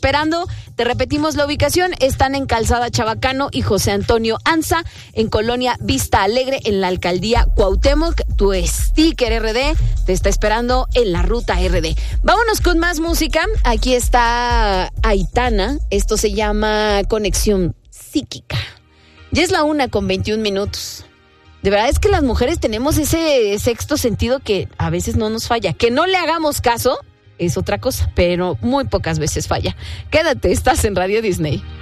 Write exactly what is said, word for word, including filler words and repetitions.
esperando. Te repetimos la ubicación. Están en Calzada Chabacano y José Antonio Anza, en Colonia Vista Alegre, en la Alcaldía Cuauhtémoc. Tu sticker R D te está esperando en la ruta R D. Vámonos con más música. Aquí está Aitana. Esto se llama Conexión Psíquica. Ya es la una con veintiún minutos. De verdad es que las mujeres tenemos ese sexto sentido que a veces no nos falla. Que no le hagamos caso es otra cosa, pero muy pocas veces falla. Quédate, estás en Radio Disney.